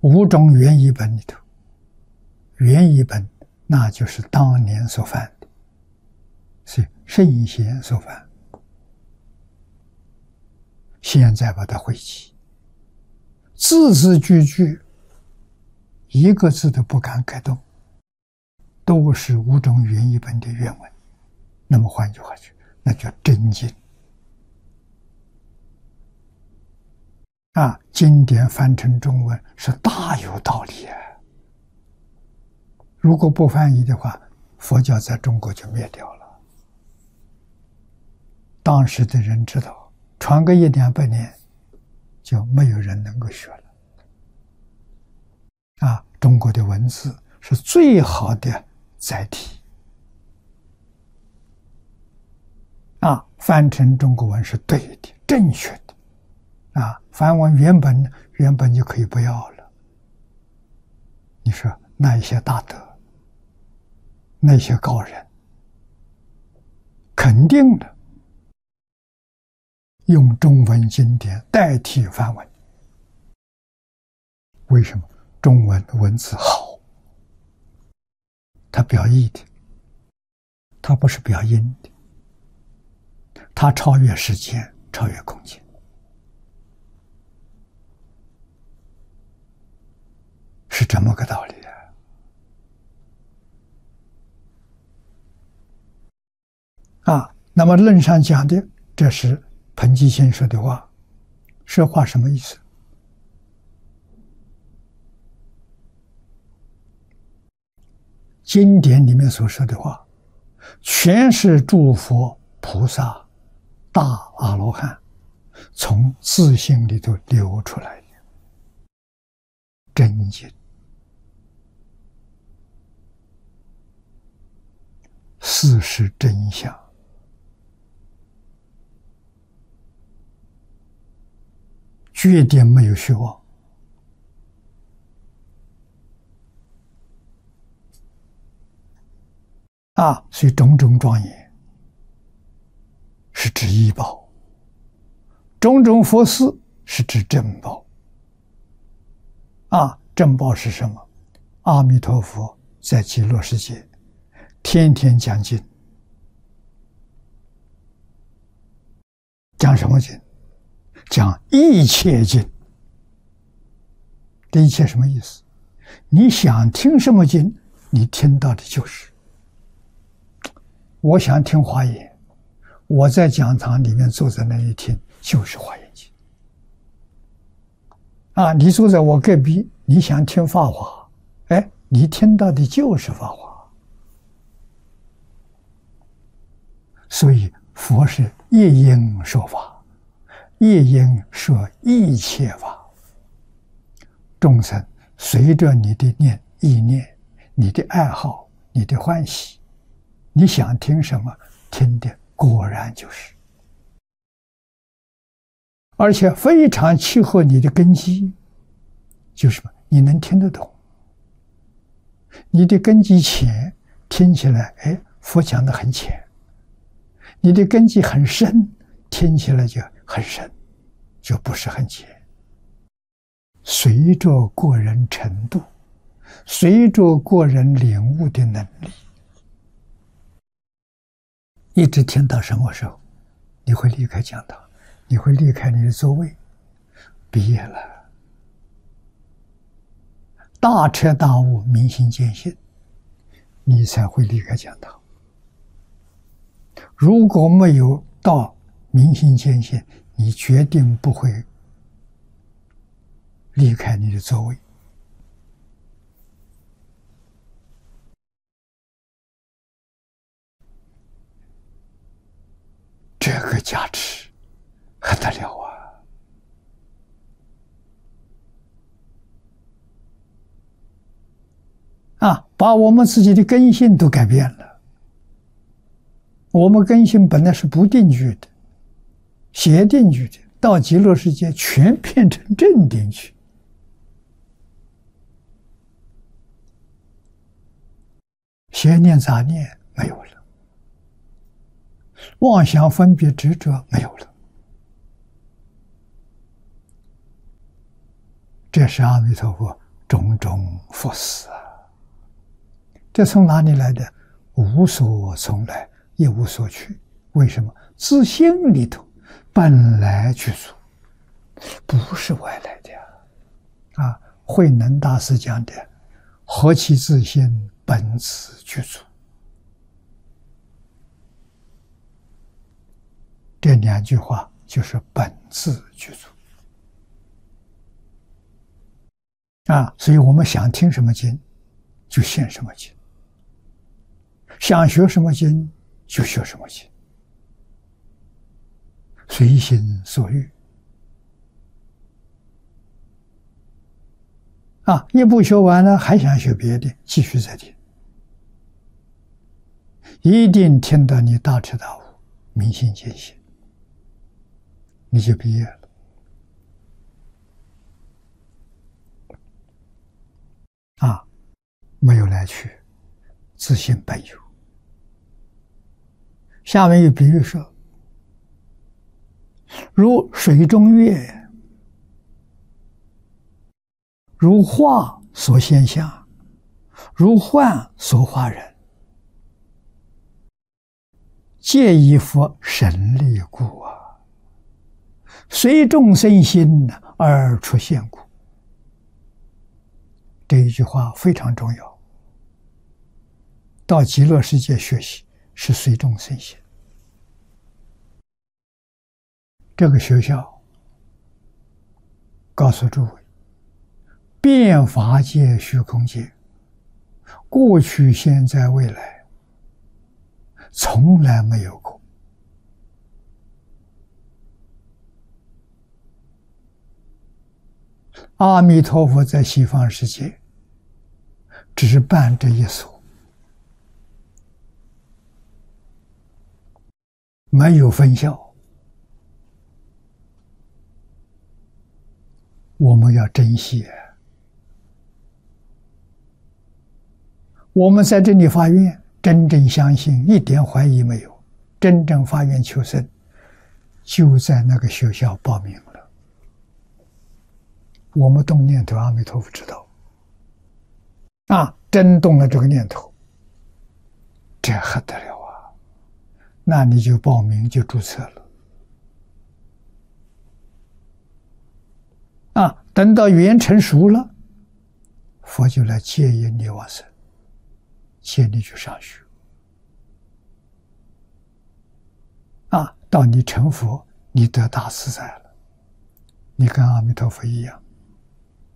五种原译本里头，原译本那就是当年所犯的，是圣贤所犯，现在把它汇集，字字句句一个字都不敢改动，都是五种原译本的原文。那么换句话说，那叫真经啊！经典翻成中文是大有道理啊！如果不翻译的话，佛教在中国就灭掉了。当时的人知道，传个100-200年，就没有人能够学了。啊，中国的文字是最好的载体。啊，翻成中国文是对的、正确的。啊，翻完原本就可以不要了。你说那一些大德，那些高人，肯定的用中文经典代替梵文。为什么？中文的文字好，它表意的，它不是表音的，它超越时间，超越空间。是这么个道理啊！那么论上讲的，这是彭基先说的话，这话什么意思？经典里面所说的话，全是诸佛菩萨、大阿罗汉从自性里头流出来的真经。事实真相，绝对没有虚妄。啊，所以种种庄严是指依报，种种佛事是指正报。啊，正报是什么？阿弥陀佛在极乐世界天天讲经，讲什么经？讲一切经。这一切什么意思？你想听什么经，你听到的就是。我想听华严，我在讲堂里面坐在那里听，就是华严经。啊，你坐在我隔壁，你想听法华，哎，你听到的就是法华。所以佛是一因说法，一因说一切法。众生随着你的意念、你的爱好、你的欢喜，你想听什么，听的果然就是，而且非常契合你的根基。就是什么？你能听得懂，你的根基浅，听起来，哎，佛讲的很浅。你的根基很深，听起来就很深，就不是很浅。随着个人程度，随着个人领悟的能力，一直听到什么时候，你会离开讲堂，你会离开你的座位，毕业了。大彻大悟，明心见性，你才会离开讲堂。如果没有到明心见性，你决定不会离开你的座位。这个价值还得了啊！把我们自己的根性都改变了。我们根性本来是不定居的、邪定居的，到极乐世界全变成正定居。邪念杂念没有了，妄想分别执着没有了。这是阿弥陀佛种种佛事啊。这从哪里来的？无所从来，也无所去。为什么？自性里头本来具足，不是外来的啊。慧能大师讲的“何其自性，本自具足”，这两句话就是本自具足啊。所以我们想听什么经，就现什么经；想学什么经，就学什么经，随心所欲啊！一部学完了，还想学别的，继续再听，一定听到你大彻大悟、明心见性，你就毕业了啊！没有来去，自性本有。下面有比喻说，如水中月，如画所现象，如幻所化人，皆以佛神力故啊，随众生心而出现故。这一句话非常重要，到极乐世界学习是随众生心。这个学校告诉诸位，遍法界、虚空界，过去、现在、未来，从来没有过。阿弥陀佛在西方世界只办这一所，没有分校。我们要珍惜。我们在这里发愿，真正相信，一点怀疑没有，真正发愿求生，就在那个学校报名了。我们动念头，阿弥陀佛知道啊，真动了这个念头，这还得了啊！那你就报名，就注册了啊。等到缘成熟了，佛就来接引你往生，接你去上学啊。到你成佛，你得大自在了，你跟阿弥陀佛一样。